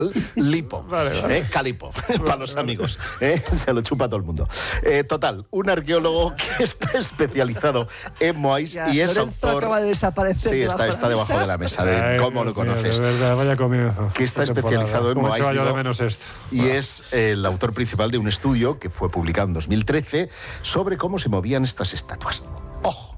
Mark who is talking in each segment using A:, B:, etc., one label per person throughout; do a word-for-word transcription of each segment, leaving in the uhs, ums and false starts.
A: Lipo,
B: vale, vale.
A: ¿eh? Calipo, para los amigos, ¿eh? Se lo chupa todo el mundo. Eh, total, un arqueólogo que está especializado en moais
C: Ya,
A: y es
C: Lorenzo
A: autor...
C: acaba de desaparecer.
A: Sí, está, está debajo de la mesa, de
B: Ay,
A: cómo lo
B: Dios mío,
A: conoces.
B: de verdad, vaya comienzo.
A: Que está
B: de temporada.
A: especializado en
B: ¿Cómo
A: moais,
B: echaba yo de
A: digo,
B: menos esto?
A: y es el autor principal de un estudio que fue publicado en dos mil trece sobre cómo se movían estas estatuas. ¡Ojo!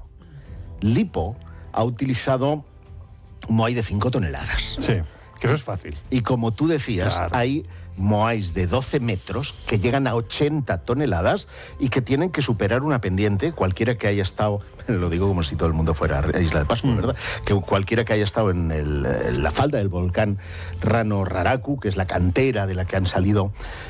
A: Lipo ha utilizado un moai de cinco toneladas.
B: Sí, que eso es fácil.
A: Y como tú decías,
B: Claro.
A: hay moais de doce metros que llegan a ochenta toneladas y que tienen que superar una pendiente, cualquiera que haya estado, lo digo como si todo el mundo fuera a Isla de Pascua, mm. ¿verdad? Que cualquiera que haya estado en, el, en la falda del volcán Rano Raraku, que es la cantera de la que han salido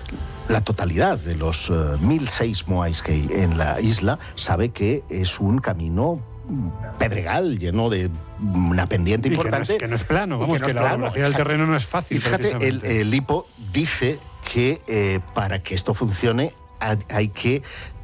A: la totalidad de los uh, mil seis moais que hay en la isla, sabe que es un camino pedregal, lleno de una pendiente
B: y
A: importante.
B: Que no es, que no es plano, vamos, que,
A: que,
B: que
A: no
B: la
A: plano,
B: velocidad del terreno no es fácil.
A: Y fíjate, el, el Lipo dice que eh, para que esto funcione hay, hay que,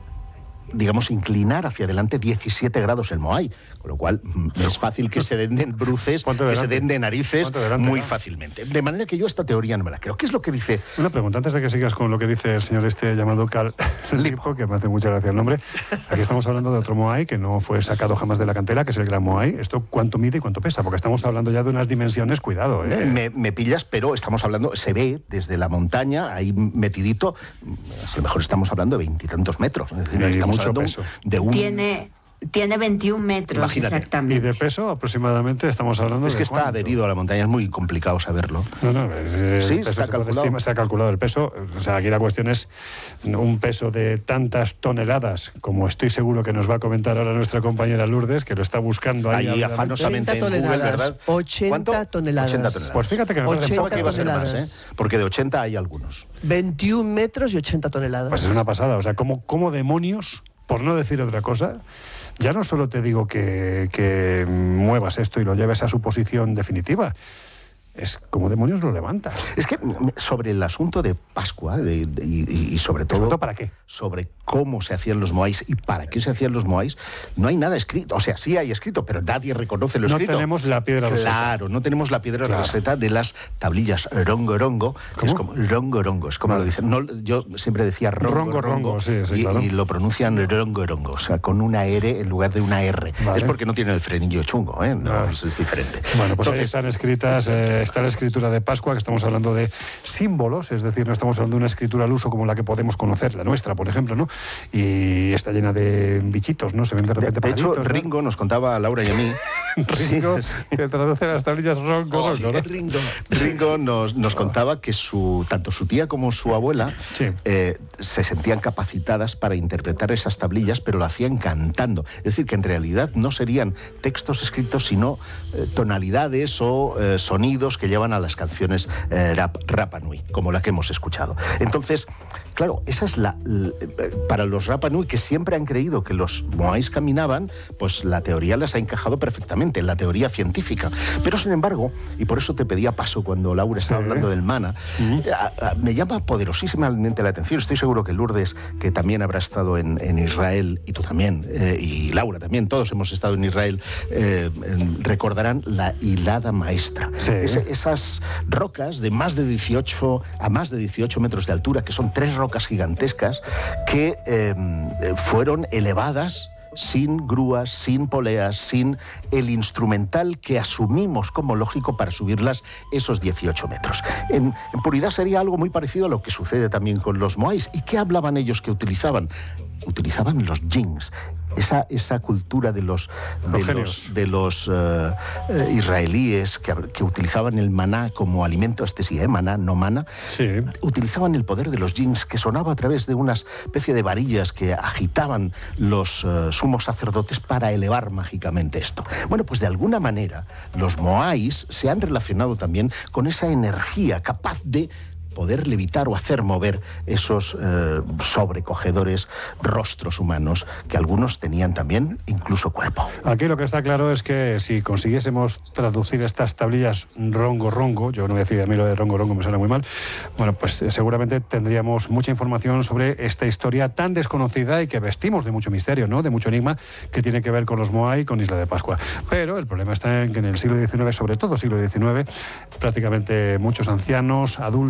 A: digamos, inclinar hacia adelante diecisiete grados el moai, con lo cual es fácil que se den de bruces, que se den de narices delante, muy ¿no? fácilmente. De manera que yo esta teoría no me la creo. ¿Qué es lo que dice?
B: Una pregunta, antes de que sigas con lo que dice el señor este llamado Cal Lipo, que me hace mucha gracia el nombre. Aquí estamos hablando de otro moai que no fue sacado jamás de la cantera, que es el gran moai. ¿Esto cuánto mide y cuánto pesa? Porque estamos hablando ya de unas dimensiones, cuidado. ¿eh?
A: Me, me pillas, pero estamos hablando, se ve desde la montaña, ahí metidito, a lo mejor estamos hablando de veintitantos metros. Es decir, estamos
B: mucho
A: hablando
B: peso.
A: de un...
D: Tiene... Tiene veintiún metros,
A: Imagínate.
D: exactamente.
B: Y de peso aproximadamente estamos hablando
A: es
B: de
A: que está
B: ¿cuánto?
A: adherido a la montaña, es muy complicado saberlo.
B: No, no, eh,
A: sí,
B: el peso
A: se ha
B: se,
A: calculado.
B: Estima, se ha calculado el peso. O sea, aquí la cuestión es un peso de tantas toneladas, como estoy seguro que nos va a comentar ahora nuestra compañera Lourdes, que lo está buscando ahí.
A: Ahí afanosamente en Google, ¿verdad?
C: ochenta toneladas.
A: ochenta toneladas.
B: Pues fíjate que me parece
A: Pensaba que iba a ser más, ¿eh? Porque de ochenta hay algunos.
C: veintiún metros y ochenta toneladas.
B: Pues es una pasada. O sea, ¿cómo, cómo demonios, por no decir otra cosa, ya no solo te digo que, que muevas esto y lo lleves a su posición definitiva, es como demonios lo levantas.
A: Es que sobre el asunto de Pascua de, de, y, y sobre todo...
B: ¿Sobre todo para qué?
A: Sobre cómo se hacían los moais y para qué se hacían los moais, no hay nada escrito. O sea, sí hay escrito, pero nadie reconoce lo
B: no
A: escrito.
B: No tenemos la piedra
A: claro,
B: roseta.
A: Claro, no tenemos la piedra
B: claro.
A: roseta de las tablillas rongo rongo.
B: ¿Cómo?
A: Es como rongo rongo, es como vale. lo dicen. No, yo siempre decía rongo rongo,
B: rongo, rongo sí, sí,
A: y,
B: claro.
A: y lo pronuncian rongo rongo, o sea, con una R en lugar de una R. Vale. Es porque no tienen el frenillo chungo, ¿eh? No, vale. es, es diferente.
B: Bueno, pues
A: Entonces,
B: ahí están escritas, eh, está la escritura de Pascua, que estamos hablando de símbolos, es decir, no estamos hablando de una escritura al uso como la que podemos conocer, la nuestra, por ejemplo, ¿no? Y está llena de bichitos, ¿no? Se ven de repente
A: De, de hecho,
B: ¿no?
A: Ringo nos contaba a Laura y a mí...
B: Ringo, sí, que traduce las tablillas rongo,
A: oh,
B: rongo, ¿no?
C: Ringo.
A: Ringo nos, nos contaba que su, tanto su tía como su abuela
B: sí.
A: eh, se sentían capacitadas para interpretar esas tablillas, pero lo hacían cantando. Es decir, que en realidad no serían textos escritos, sino eh, tonalidades o eh, sonidos que llevan a las canciones eh, rap, Rapa Nui, como la que hemos escuchado. Entonces, claro, esa es la... la para los Rapa Nui, que siempre han creído que los moais caminaban, pues la teoría las ha encajado perfectamente, la teoría científica. Pero, sin embargo, y por eso te pedía paso cuando Laura estaba sí. hablando del mana, uh-huh. a, a, me llama poderosísimamente la atención. Estoy seguro que Lourdes, que también habrá estado en, en Israel, y tú también, eh, y Laura también, todos hemos estado en Israel, eh, recordarán la hilada maestra.
B: Sí.
A: Es, esas rocas de más de dieciocho, a más de dieciocho metros de altura, que son tres rocas gigantescas, que eh, fueron elevadas sin grúas, sin poleas, sin el instrumental que asumimos como lógico para subirlas esos dieciocho metros. En, en puridad sería algo muy parecido a lo que sucede también con los moais. ¿Y qué hablaban ellos que utilizaban? Utilizaban los jinns. Esa, esa cultura de los, de los, de los uh, uh, israelíes que, que utilizaban el maná como alimento, este sí, ¿eh? maná, no mana,
B: sí.
A: utilizaban el poder de los jinns que sonaba a través de una especie de varillas que agitaban los uh, sumos sacerdotes para elevar mágicamente esto. Bueno, pues de alguna manera los moais se han relacionado también con esa energía capaz de poder levitar o hacer mover esos eh, sobrecogedores rostros humanos, que algunos tenían también incluso cuerpo.
B: Aquí lo que está claro es que si consiguiésemos traducir estas tablillas rongo-rongo, yo no voy a decir a mí lo de rongo-rongo, me suena muy mal, bueno, pues eh, seguramente tendríamos mucha información sobre esta historia tan desconocida y que vestimos de mucho misterio, ¿no?, de mucho enigma, que tiene que ver con los Moai y con Isla de Pascua. Pero el problema está en que en el siglo diecinueve, sobre todo siglo diecinueve, prácticamente muchos ancianos, adultos,